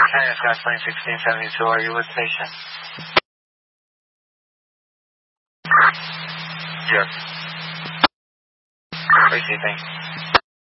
China Skyline 1672, are you with patient? Yes. Receiving.